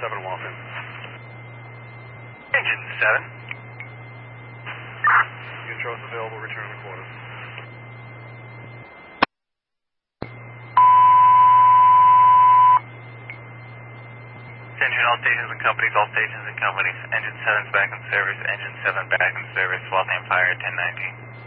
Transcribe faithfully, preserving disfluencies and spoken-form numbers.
seven, Walton. Engine seven. Controls available, return to quarters. Attention all stations and companies, all stations and companies. Engine seven's back in service, engine seven back in service, Walton Empire ten nineteen.